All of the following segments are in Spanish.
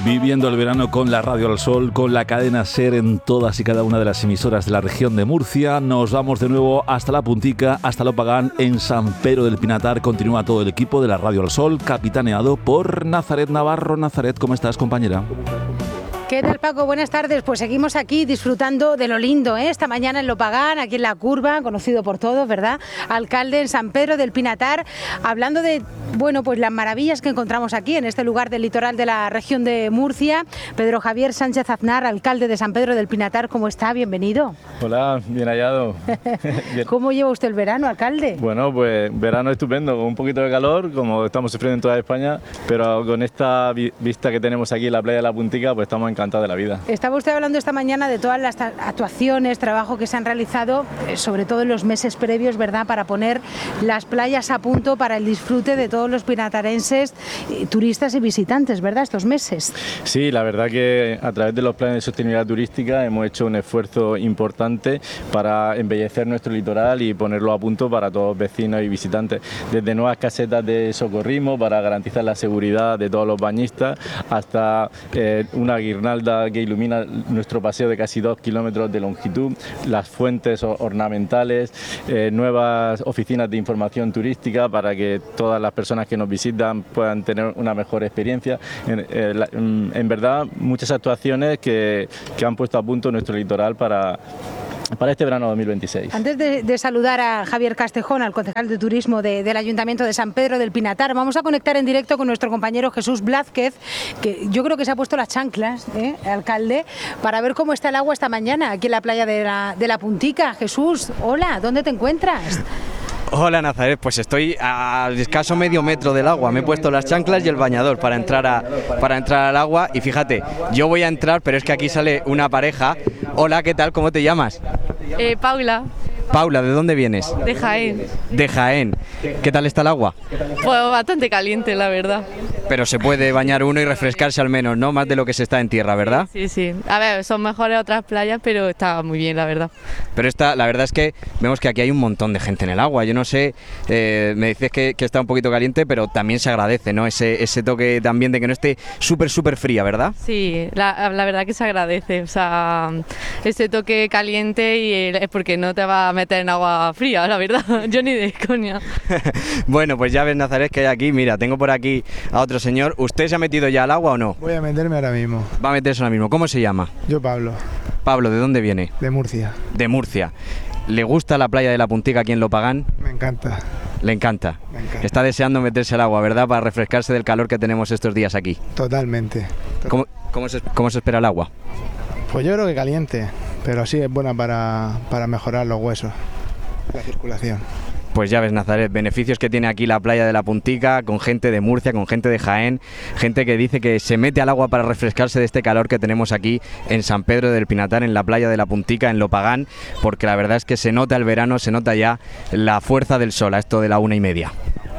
Viviendo el verano con la Radio al Sol, con la cadena SER en todas y cada una de las emisoras de la región de Murcia. Nos vamos de nuevo hasta La Puntica, hasta Lopagán, en San Pedro del Pinatar. Continúa todo el equipo de la Radio al Sol, capitaneado por Nazaret Navarro. Nazaret, ¿cómo estás, compañera? ¿Qué tal, Paco? Buenas tardes. Pues seguimos aquí disfrutando de lo lindo, ¿eh? Esta mañana en Lopagán, aquí en La Curva, conocido por todos, ¿verdad? Alcalde en San Pedro del Pinatar, hablando de, bueno, pues las maravillas que encontramos aquí, en este lugar del litoral de la región de Murcia. Pedro Javier Sánchez Aznar, alcalde de San Pedro del Pinatar, ¿cómo está? Bienvenido. Hola, bien hallado. Bien. ¿Cómo lleva usted el verano, alcalde? Bueno, pues verano estupendo, con un poquito de calor, como estamos sufriendo en toda España, pero con esta vista que tenemos aquí en la playa de La Puntica, pues estamos encantado de la vida. Estaba usted hablando esta mañana de todas las actuaciones, trabajo que se han realizado, sobre todo en los meses previos, ¿verdad?, para poner las playas a punto para el disfrute de todos los pinatarenses, turistas y visitantes, ¿verdad?, estos meses. Sí, la verdad que a través de los planes de sostenibilidad turística hemos hecho un esfuerzo importante para embellecer nuestro litoral y ponerlo a punto para todos los vecinos y visitantes, desde nuevas casetas de socorrismo para garantizar la seguridad de todos los bañistas, hasta una guirnalda que ilumina nuestro paseo de casi 2 kilómetros de longitud, las fuentes ornamentales, nuevas oficinas de información turística para que todas las personas que nos visitan puedan tener una mejor experiencia. En verdad, muchas actuaciones que han puesto a punto nuestro litoral para este verano 2026. Antes de saludar a Javier Castejón, al concejal de turismo del Ayuntamiento de San Pedro del Pinatar, vamos a conectar en directo con nuestro compañero Jesús Blázquez, que yo creo que se ha puesto las chanclas, alcalde, para ver cómo está el agua esta mañana aquí en la playa de la Puntica. Jesús, hola, ¿dónde te encuentras? Hola, Nazaret, pues estoy a escaso medio metro del agua, me he puesto las chanclas y el bañador para entrar al agua y fíjate, yo voy a entrar, pero es que aquí sale una pareja. Hola, ¿qué tal? ¿Cómo te llamas? Paula. Paula, ¿de dónde vienes? De Jaén. De Jaén. ¿Qué tal está el agua? Pues bastante caliente, la verdad. Pero se puede bañar uno y refrescarse al menos, ¿no? Más de lo que se está en tierra, ¿verdad? Sí, sí. A ver, son mejores otras playas, pero está muy bien, la verdad. Pero la verdad es que vemos que aquí hay un montón de gente en el agua. Yo no sé, me dices que está un poquito caliente, pero también se agradece, ¿no? Ese toque también de que no esté súper fría, ¿verdad? Sí, la verdad que se agradece. O sea, ese toque caliente y es porque no te va a meter en agua fría, la verdad. Yo ni de coña. Bueno, pues ya ves, Nazaret, que hay aquí. Mira, tengo por aquí a otro señor. ¿Usted se ha metido ya al agua o no? Voy a meterme ahora mismo. Va a meterse ahora mismo. ¿Cómo se llama? Yo, Pablo. Pablo, ¿de dónde viene? De Murcia. De Murcia. ¿Le gusta la playa de La Puntica aquí en Lopagán? Me encanta. Le encanta. Me encanta. Está deseando meterse al agua, ¿verdad? Para refrescarse del calor que tenemos estos días aquí. Totalmente. ¿Cómo se espera el agua? Pues yo creo que caliente, pero sí es buena para mejorar los huesos, la circulación. Pues ya ves, Nazaret, beneficios que tiene aquí la playa de La Puntica, con gente de Murcia, con gente de Jaén, gente que dice que se mete al agua para refrescarse de este calor que tenemos aquí en San Pedro del Pinatar, en la playa de La Puntica, en Lopagán, porque la verdad es que se nota el verano, se nota ya la fuerza del sol a esto de la 1:30.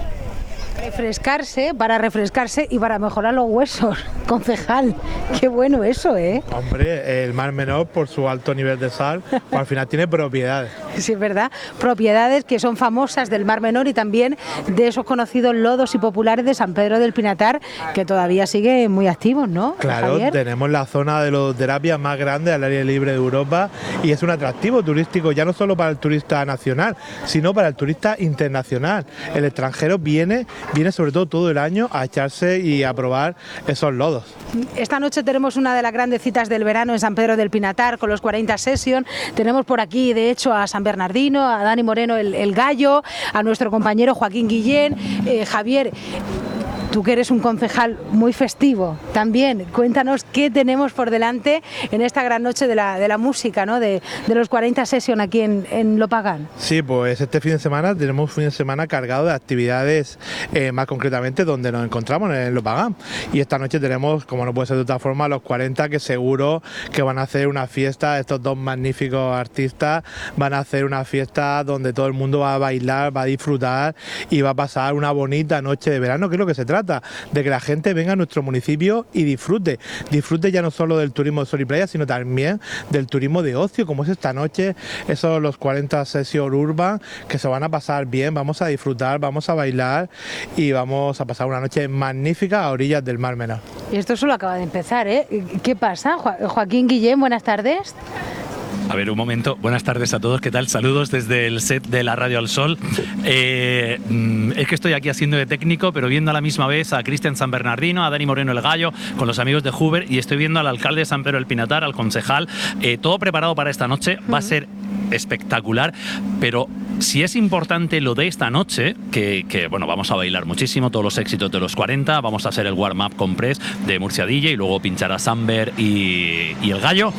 Para refrescarse y para mejorar los huesos, concejal. Qué bueno eso, ¿eh? Hombre, el Mar Menor, por su alto nivel de sal, pues al final tiene propiedades. Sí, es verdad. Propiedades que son famosas del Mar Menor y también de esos conocidos lodos y populares de San Pedro del Pinatar, que todavía siguen muy activos, ¿no? Claro, Javier. Tenemos la zona de lodoterapia más grande al aire libre de Europa y es un atractivo turístico ya no solo para el turista nacional, sino para el turista internacional. El extranjero viene sobre todo el año a echarse y a probar esos lodos. Esta noche tenemos una de las grandes citas del verano en San Pedro del Pinatar con los 40 Session. Tenemos por aquí, de hecho, a San Bernardino, a Dani Moreno el Gallo, a nuestro compañero Joaquín Guillén. Javier, tú que eres un concejal muy festivo también, cuéntanos qué tenemos por delante en esta gran noche de la música, ¿no? de los 40 Session aquí en Lopagán. Sí, pues este fin de semana tenemos un fin de semana cargado de actividades, más concretamente donde nos encontramos en Lopagán. Y esta noche tenemos, como no puede ser de otra forma, los 40, que seguro que van a hacer una fiesta. Estos dos magníficos artistas van a hacer una fiesta donde todo el mundo va a bailar, va a disfrutar y va a pasar una bonita noche de verano, que es lo que se trata. trata, de que la gente venga a nuestro municipio y disfrute ya no solo del turismo de sol y playa, sino también del turismo de ocio, como es esta noche, esos los 40 Session Urban, que se van a pasar bien, vamos a disfrutar, vamos a bailar y vamos a pasar una noche magnífica a orillas del Mar Menor. Y esto solo acaba de empezar, ¿eh? ¿Qué pasa? Joaquín Guillén, buenas tardes. A ver, un momento. Buenas tardes a todos. ¿Qué tal? Saludos desde el set de la Radio al Sol. Es que estoy aquí haciendo de técnico, pero viendo a la misma vez a Cristian San Bernardino, a Dani Moreno el Gallo, con los amigos de Hoover, y estoy viendo al alcalde de San Pedro del Pinatar, al concejal. Todo preparado para esta noche. Va a ser espectacular, pero si es importante lo de esta noche, que bueno, vamos a bailar muchísimo, todos los éxitos de los 40, vamos a hacer el warm-up con Press de Murcia DJ y luego pinchará Samber y el Gallo.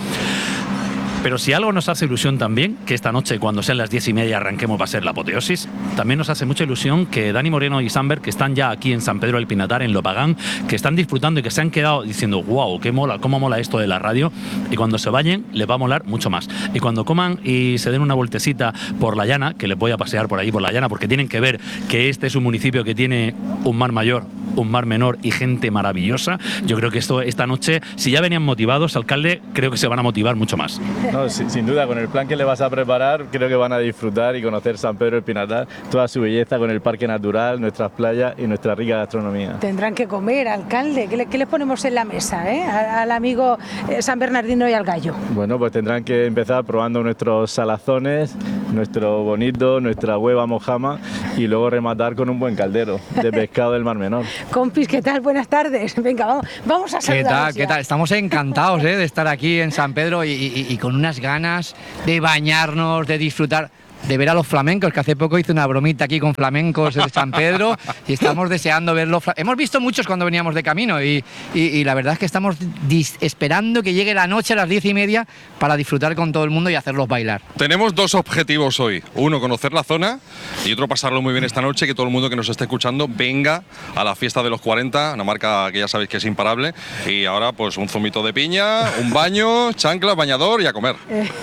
Pero si algo nos hace ilusión también, que esta noche cuando sean las 10:30 arranquemos va a ser la apoteosis, también nos hace mucha ilusión que Dani Moreno y Samber, que están ya aquí en San Pedro del Pinatar, en Lopagán, que están disfrutando y que se han quedado diciendo wow, qué mola, cómo mola esto de la radio, y cuando se vayan les va a molar mucho más. Y cuando coman y se den una vueltecita por la llana, que les voy a pasear por ahí por la llana, porque tienen que ver que este es un municipio que tiene un mar mayor, un mar menor y gente maravillosa. Yo creo que esta noche, si ya venían motivados, alcalde, creo que se van a motivar mucho más. No, sin duda, con el plan que le vas a preparar, creo que van a disfrutar y conocer San Pedro del Pinatar, toda su belleza con el parque natural, nuestras playas y nuestra rica gastronomía. Tendrán que comer, alcalde. ¿Qué les ponemos en la mesa, al amigo San Bernardino y al Gallo? Bueno, pues tendrán que empezar probando nuestros salazones, nuestro bonito, nuestra hueva mojama y luego rematar con un buen caldero de pescado del Mar Menor. Compis, ¿qué tal? Buenas tardes. Venga, vamos a saludar. ¿Qué tal? Estamos encantados de estar aquí en San Pedro y con unas ganas de bañarnos, de disfrutar, de ver a los flamencos, que hace poco hice una bromita aquí con flamencos de San Pedro y estamos deseando verlos. Hemos visto muchos cuando veníamos de camino y la verdad es que estamos esperando que llegue la noche a las 10:30 para disfrutar con todo el mundo y hacerlos bailar. Tenemos dos objetivos hoy. Uno, conocer la zona, y otro, pasarlo muy bien esta noche, que todo el mundo que nos esté escuchando venga a la fiesta de los 40, una marca que ya sabéis que es imparable. Y ahora pues un zumito de piña, un baño, chanclas, bañador y a comer.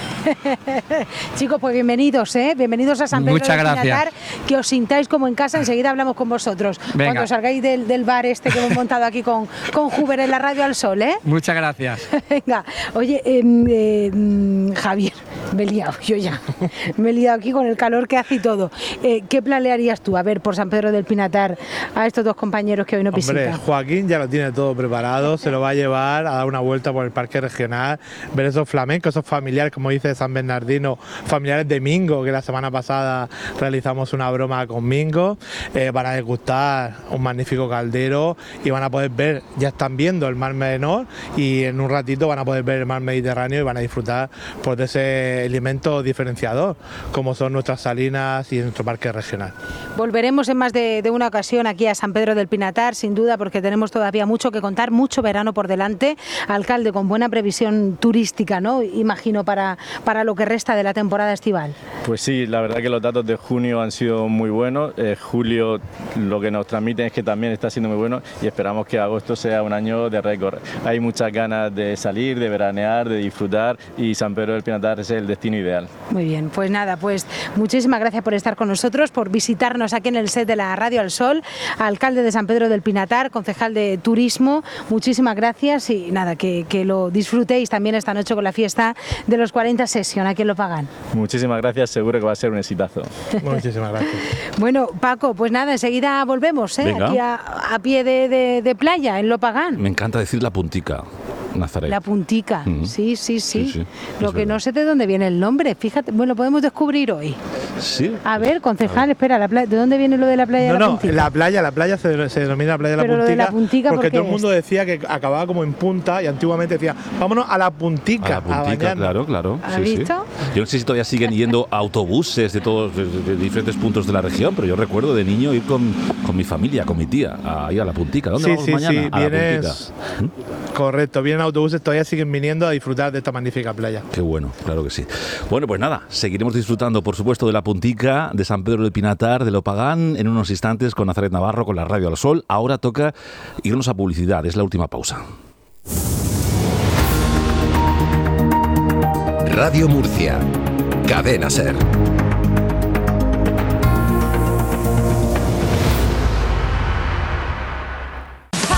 Chicos, pues bienvenidos, bienvenidos a San Pedro Muchas del gracias. Pinatar, que os sintáis como en casa. Enseguida hablamos con vosotros. Venga. Cuando salgáis del bar este que hemos montado aquí con Hoover en la Radio al Sol, Muchas gracias. Venga, oye, Javier, me he liado, yo ya. Me he liado aquí con el calor que hace y todo. ¿Qué plan le harías tú, a ver, por San Pedro del Pinatar a estos dos compañeros que hoy nos visitan? Hombre, Joaquín ya lo tiene todo preparado, se lo va a llevar a dar una vuelta por el parque regional, ver esos flamencos, esos familiares, como dice San Bernardino, familiares de Mingo, que la semana pasada realizamos una broma con Mingo. Van a degustar un magnífico caldero y van a poder ver, ya están viendo el Mar Menor y en un ratito van a poder ver el Mar Mediterráneo y van a disfrutar pues, de ese elemento diferenciador, como son nuestras salinas y nuestro parque regional. Volveremos en más de una ocasión aquí a San Pedro del Pinatar, sin duda, porque tenemos todavía mucho que contar, mucho verano por delante. Alcalde, con buena previsión turística, ¿no? Imagino, para lo que resta de la temporada estival. Pues sí, la verdad que los datos de junio han sido muy buenos. Julio lo que nos transmiten es que también está siendo muy bueno y esperamos que agosto sea un año de récord. Hay muchas ganas de salir, de veranear, de disfrutar y San Pedro del Pinatar es el destino ideal. Muy bien, pues nada, pues muchísimas gracias por estar con nosotros, por visitarnos aquí en el set de la Radio al Sol. Alcalde de San Pedro del Pinatar, concejal de Turismo, muchísimas gracias y nada, que lo disfrutéis también esta noche con la fiesta de los 40 Session aquí en Lopagán. Muchísimas gracias, seguro que va a ser un exitazo. Muchísimas gracias. Bueno, Paco, pues nada, enseguida volvemos, aquí a pie de playa en Lopagán. Me encanta decir la puntica. Nazaret. La puntica, sí. Lo que verdad. no sé de dónde viene el nombre, fíjate, bueno, lo podemos descubrir hoy. Sí. A ver, concejal, espera, ¿de dónde viene lo de la playa de la puntica? La playa se denomina la playa de la Pero puntica, lo de la puntica, porque ¿por qué todo el mundo es? decía que acababa como en punta y antiguamente decía, vámonos a la puntica. A la puntica, claro. ¿Has visto? Yo no sé si todavía siguen yendo autobuses de todos de diferentes puntos de la región, pero yo recuerdo de niño ir con mi familia, con mi tía, ahí a la puntica. ¿Dónde vamos mañana? A la puntica. Correcto, vienen autobuses, todavía siguen viniendo a disfrutar de esta magnífica playa. Qué bueno, claro que sí. Bueno, pues nada, seguiremos disfrutando, por supuesto, de la puntica, de San Pedro del Pinatar, de Lopagán, en unos instantes con Nazaret Navarro, con la Radio al Sol. Ahora toca irnos a publicidad, es la última pausa. Radio Murcia, Cadena SER.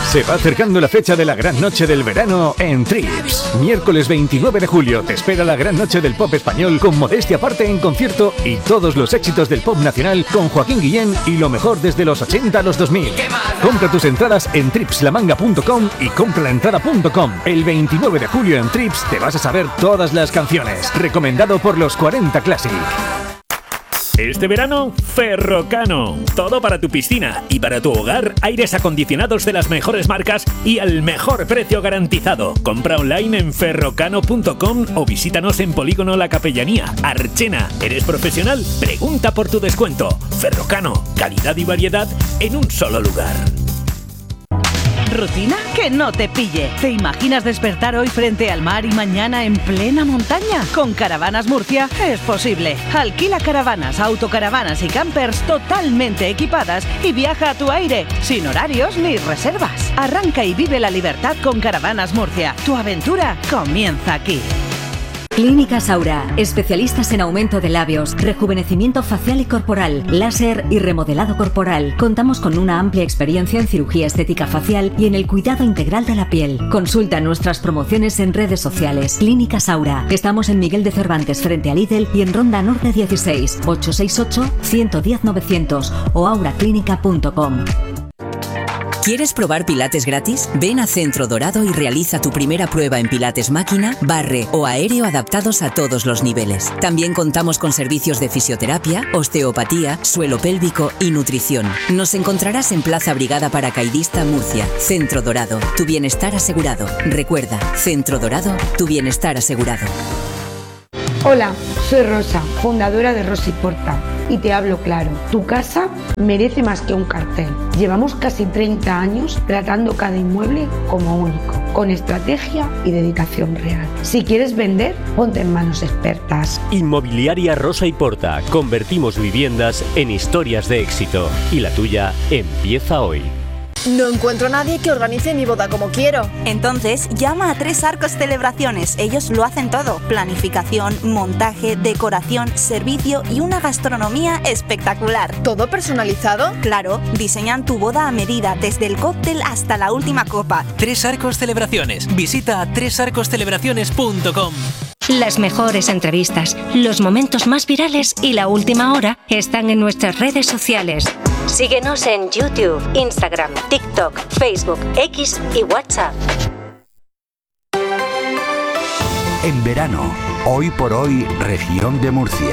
Se va acercando la fecha de la gran noche del verano en Trips. Miércoles 29 de julio te espera la gran noche del pop español con Modestia Aparte en concierto y todos los éxitos del pop nacional con Joaquín Guillén y lo mejor desde los 80 a los 2000. Compra tus entradas en tripslamanga.com y compralaentrada.com. El 29 de julio en Trips te vas a saber todas las canciones. Recomendado por los 40 Classic. Este verano, Ferrocano. Todo para tu piscina y para tu hogar, aires acondicionados de las mejores marcas y al mejor precio garantizado. Compra online en ferrocano.com o visítanos en Polígono La Capellanía, Archena. ¿Eres profesional? Pregunta por tu descuento. Ferrocano, calidad y variedad en un solo lugar. ¿Rutina? Que no te pille. ¿Te imaginas despertar hoy frente al mar y mañana en plena montaña? Con Caravanas Murcia es posible. Alquila caravanas, autocaravanas y campers totalmente equipadas y viaja a tu aire, sin horarios ni reservas. Arranca y vive la libertad con Caravanas Murcia. Tu aventura comienza aquí. Clínica Saura, especialistas en aumento de labios, rejuvenecimiento facial y corporal, láser y remodelado corporal. Contamos con una amplia experiencia en cirugía estética facial y en el cuidado integral de la piel. Consulta nuestras promociones en redes sociales. Clínica Saura. Estamos en Miguel de Cervantes frente a Lidl y en Ronda Norte 16, 868-110-900 o auraclínica.com. ¿Quieres probar pilates gratis? Ven a Centro Dorado y realiza tu primera prueba en pilates máquina, barre o aéreo adaptados a todos los niveles. También contamos con servicios de fisioterapia, osteopatía, suelo pélvico y nutrición. Nos encontrarás en Plaza Brigada Paracaidista, Murcia. Centro Dorado, tu bienestar asegurado. Recuerda, Centro Dorado, tu bienestar asegurado. Hola, soy Rosa, fundadora de Rosa y Porta, y te hablo claro. Tu casa merece más que un cartel. Llevamos casi 30 años tratando cada inmueble como único, con estrategia y dedicación real. Si quieres vender, ponte en manos expertas. Inmobiliaria Rosa y Porta. Convertimos viviendas en historias de éxito. Y la tuya empieza hoy. No encuentro a nadie que organice mi boda como quiero. Entonces, llama a Tres Arcos Celebraciones. Ellos lo hacen todo. Planificación, montaje, decoración, servicio y una gastronomía espectacular. ¿Todo personalizado? Claro, diseñan tu boda a medida, desde el cóctel hasta la última copa. Tres Arcos Celebraciones. Visita tresarcoscelebraciones.com. Las mejores entrevistas, los momentos más virales y la última hora están en nuestras redes sociales. Síguenos en YouTube, Instagram, TikTok, Facebook, X y WhatsApp. En verano, hoy por hoy, región de Murcia.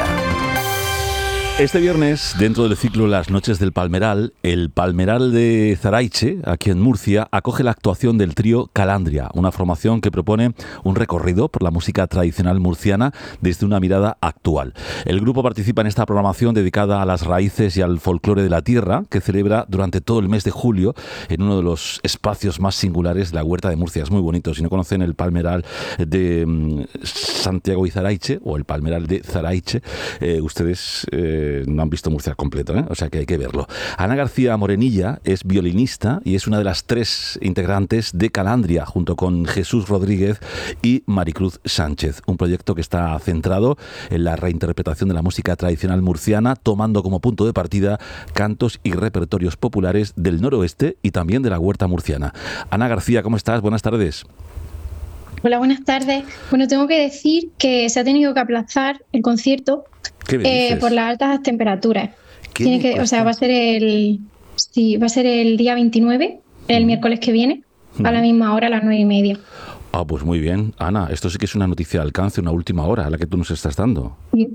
Este viernes, dentro del ciclo Las Noches del Palmeral, el Palmeral de Zaraiche, aquí en Murcia, acoge la actuación del trío Calandria, una formación que propone un recorrido por la música tradicional murciana desde una mirada actual. El grupo participa en esta programación dedicada a las raíces y al folclore de la tierra, que celebra durante todo el mes de julio en uno de los espacios más singulares de la Huerta de Murcia. Es muy bonito. Si no conocen el Palmeral de Santiago y Zaraiche, o el Palmeral de Zaraiche, ustedes no han visto Murcia completo, o sea que hay que verlo. Ana García Morenilla es violinista y es una de las 3 integrantes de Calandria, junto con Jesús Rodríguez y Maricruz Sánchez, un proyecto que está centrado en la reinterpretación de la música tradicional murciana, tomando como punto de partida cantos y repertorios populares del noroeste y también de la huerta murciana. Ana García, ¿cómo estás? Buenas tardes. Hola, buenas tardes. Bueno, tengo que decir que se ha tenido que aplazar el concierto por las altas temperaturas. Va a ser el día 29, el miércoles que viene, a la misma hora, a las 9:30. Ah, pues muy bien. Ana, esto sí que es una noticia de alcance, una última hora, a la que tú nos estás dando. Sí,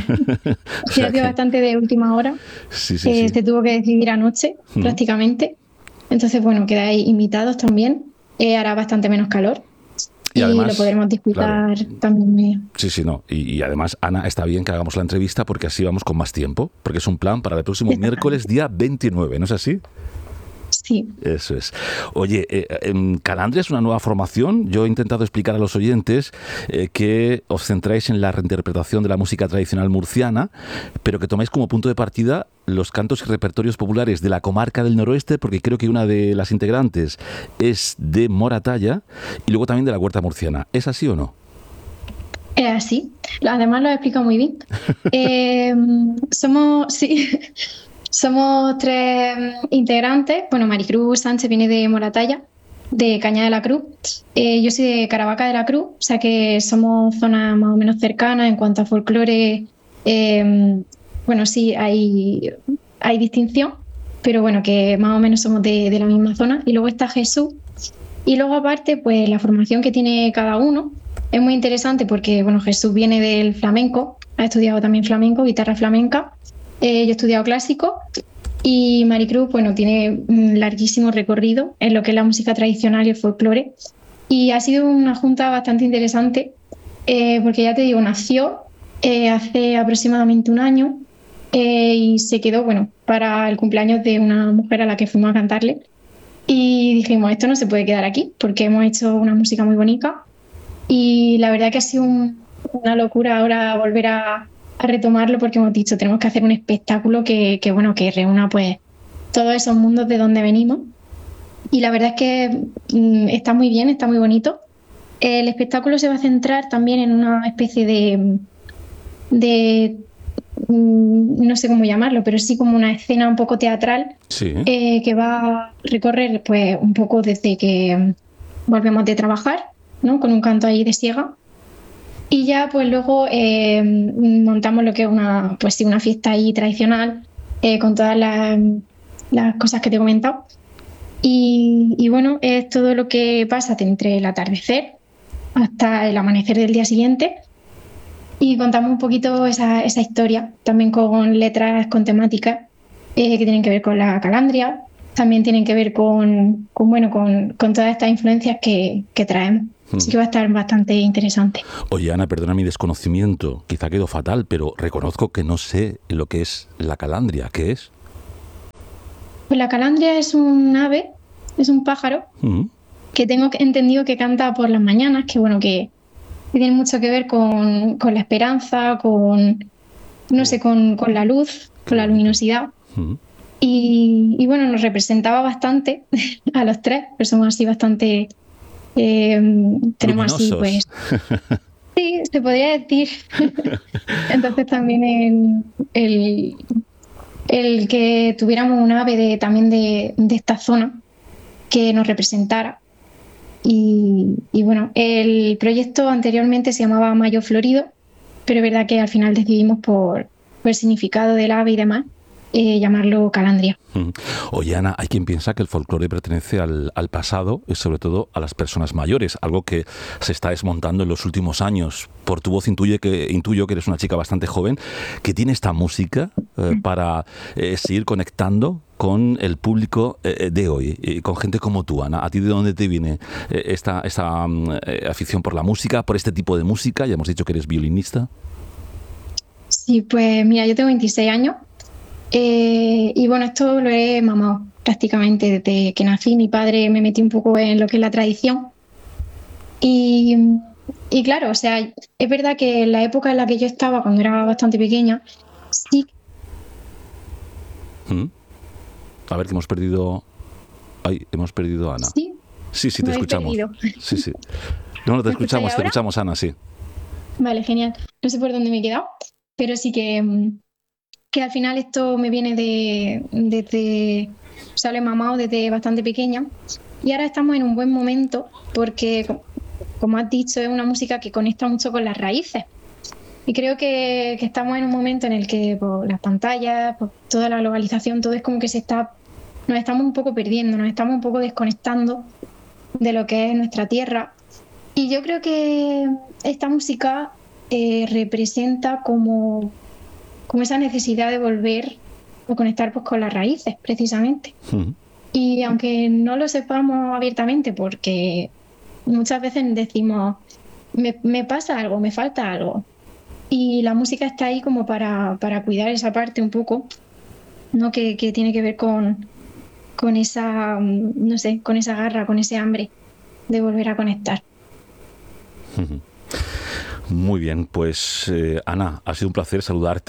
ha sido bastante de última hora. Sí. Se tuvo que decidir anoche, prácticamente. Entonces, bueno, quedáis invitados también. Hará bastante menos calor. Y además, lo podremos disfrutar también. Sí, no. Y además, Ana, está bien que hagamos la entrevista porque así vamos con más tiempo, porque es un plan para el próximo miércoles, día 29, ¿no es así? Sí. Eso es. Oye, Calandria es una nueva formación. Yo he intentado explicar a los oyentes que os centráis en la reinterpretación de la música tradicional murciana, pero que tomáis como punto de partida los cantos y repertorios populares de la comarca del noroeste, porque creo que una de las integrantes es de Moratalla y luego también de la huerta murciana. ¿Es así o no? Es así. Además lo he explicado muy bien. Somos 3 integrantes. Bueno, Maricruz Sánchez viene de Moratalla, de Cañada de la Cruz. Yo soy de Caravaca de la Cruz, o sea que somos zonas más o menos cercanas en cuanto a folclore. Bueno, sí, hay distinción, pero bueno, que más o menos somos de la misma zona. Y luego está Jesús. Y luego aparte, pues la formación que tiene cada uno es muy interesante porque, bueno, Jesús viene del flamenco, ha estudiado también flamenco, guitarra flamenca. Yo he estudiado clásico. Y Maricruz, bueno, tiene un larguísimo recorrido en lo que es la música tradicional y el folclore. Y ha sido una junta bastante interesante porque, ya te digo, nació hace aproximadamente un año y se quedó, bueno, para el cumpleaños de una mujer a la que fuimos a cantarle. Y dijimos, esto no se puede quedar aquí porque hemos hecho una música muy bonita. Y la verdad que ha sido una locura ahora volver a retomarlo porque hemos dicho, tenemos que hacer un espectáculo que reúna pues todos esos mundos de donde venimos. Y la verdad es que está muy bien, está muy bonito. El espectáculo se va a centrar también en una especie de no sé cómo llamarlo, pero sí como una escena un poco teatral, sí, que va a recorrer pues un poco desde que volvemos de trabajar, ¿no? Con un canto ahí de siega. Y ya pues luego montamos lo que es una fiesta ahí tradicional con todas las cosas que te he comentado. Y bueno, es todo lo que pasa entre el atardecer hasta el amanecer del día siguiente. Y contamos un poquito esa historia, también con letras, con temáticas que tienen que ver con la calandria, también tienen que ver con todas estas influencias que traemos. Así que va a estar bastante interesante. Oye, Ana, perdona mi desconocimiento, quizá quedó fatal, pero reconozco que no sé lo que es la calandria. ¿Qué es? Pues la calandria es un ave, es un pájaro que tengo entendido que canta por las mañanas, que tiene mucho que ver con la esperanza, con la luz, con la luminosidad. Y bueno, nos representaba bastante a los tres, pero somos así bastante... tenemos así, pues... Sí, se podría decir. Entonces también el que tuviéramos un ave también de esta zona que nos representara. Y bueno, el proyecto anteriormente se llamaba Mayo Florido, pero es verdad que al final decidimos por el significado del ave y demás, llamarlo calandria. Oye, Ana, hay quien piensa que el folclore pertenece al pasado y sobre todo a las personas mayores, algo que se está desmontando en los últimos años. Por tu voz intuyo que eres una chica bastante joven que tiene esta música para seguir conectando con el público de hoy, y con gente como tú, Ana. ¿A ti de dónde te viene esta afición por la música, por este tipo de música? Ya hemos dicho que eres violinista. Sí, pues mira, yo tengo 26 años. Y bueno, esto lo he mamado prácticamente desde que nací. Mi padre me metió un poco en lo que es la tradición y claro, o sea, es verdad que en la época en la que yo estaba, cuando era bastante pequeña, sí. A ver, que hemos perdido a Ana. Sí, te escuchamos. Perdido. Sí. No, te escuchamos, Ana, sí. Vale, genial. No sé por dónde me he quedado, pero sí que al final esto me viene desde, o sea, lo he mamado desde bastante pequeña y ahora estamos en un buen momento porque, como has dicho, es una música que conecta mucho con las raíces y creo que estamos en un momento en el que por las pantallas, por toda la globalización, todo es como que nos estamos un poco perdiendo, nos estamos un poco desconectando de lo que es nuestra tierra y yo creo que esta música representa como esa necesidad de volver a conectar pues con las raíces, precisamente. Y aunque no lo sepamos abiertamente, porque muchas veces decimos, me pasa algo, me falta algo. Y la música está ahí como para cuidar esa parte un poco, ¿no? Que tiene que ver con esa, no sé, con esa garra, con ese hambre de volver a conectar. Muy bien, pues Ana, ha sido un placer saludarte.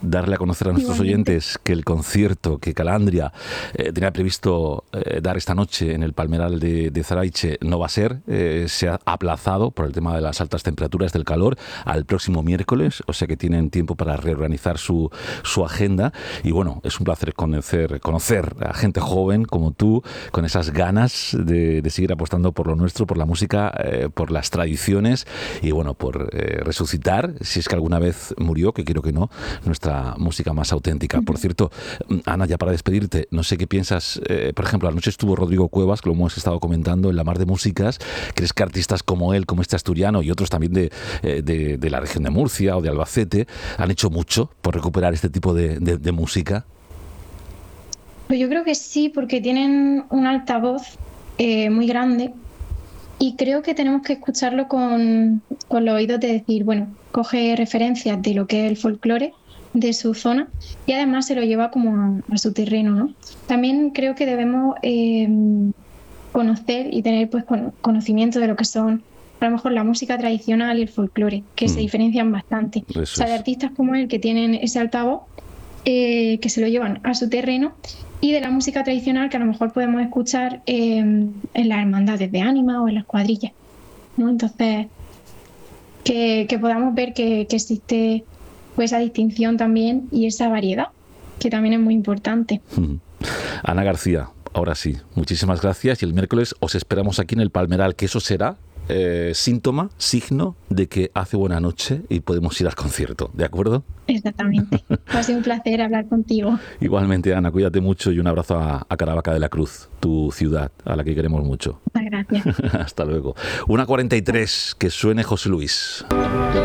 darle a conocer a nuestros oyentes que el concierto que Calandria tenía previsto dar esta noche en el Palmeral de Zaraiche no va a ser, se ha aplazado por el tema de las altas temperaturas del calor al próximo miércoles, o sea que tienen tiempo para reorganizar su agenda. Y bueno, es un placer conocer a gente joven como tú, con esas ganas de seguir apostando por lo nuestro, por la música, por las tradiciones y bueno, por resucitar, si es que alguna vez murió, que quiero que no, nuestra música más auténtica. Por cierto, Ana, ya para despedirte, no sé qué piensas, por ejemplo, anoche estuvo Rodrigo Cuevas, que lo hemos estado comentando en La Mar de Músicas. ¿Crees que artistas como él, como este asturiano y otros también de la región de Murcia o de Albacete han hecho mucho por recuperar este tipo de música? Pues yo creo que sí, porque tienen un altavoz muy grande y creo que tenemos que escucharlo con los oídos de decir, bueno, coge referencias de lo que es el folclore de su zona y además se lo lleva como a su terreno, ¿no? También creo que debemos conocer y tener pues conocimiento de lo que son a lo mejor la música tradicional y el folclore, que se diferencian bastante. O sea, de artistas como él que tienen ese altavoz, que se lo llevan a su terreno, y de la música tradicional que a lo mejor podemos escuchar en las hermandades de ánima o en las cuadrillas, ¿no? Entonces, que podamos ver que existe pues esa distinción también y esa variedad, que también es muy importante. Ana García, ahora sí, muchísimas gracias, y el miércoles os esperamos aquí en el Palmeral, que eso será signo de que hace buena noche y podemos ir al concierto, ¿de acuerdo? Exactamente. Ha sido un placer hablar contigo. Igualmente, Ana, cuídate mucho y un abrazo a Caravaca de la Cruz, tu ciudad, a la que queremos mucho. Muchas gracias. Hasta luego. 1:43, que suene José Luis.